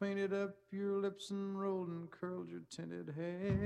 painted up your lips and rolled and curled your tinted hair.